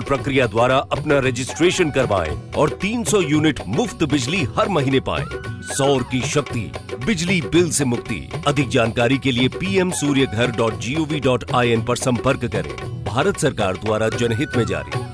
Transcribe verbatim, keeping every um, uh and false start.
प्रक्रिया द्वारा अपना रजिस्ट्रेशन करवाएं और तीन सौ यूनिट मुफ्त बिजली हर महीने पाएं। सौर की शक्ति, बिजली बिल से मुक्ति। अधिक जानकारी के लिए पी एम सूर्य घर dot G O V dot I N पर संपर्क करें। भारत सरकार द्वारा जनहित में जारी।